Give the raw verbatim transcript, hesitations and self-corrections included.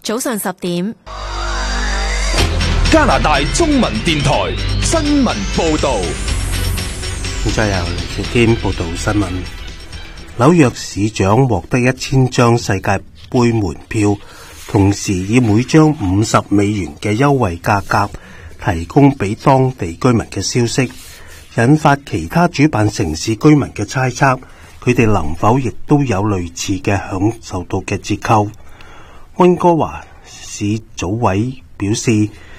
早上十點， 加拿大中文電台新聞報道。 現在由黎兆堅報道新聞。紐約市長獲得一千張世界盃門票，同時以每張五十美元嘅優惠價格提供俾當地居民嘅消息，引發其他主辦城市居民嘅猜測，佢哋能否亦都有類似嘅享受到嘅折扣。溫哥華市組委表示，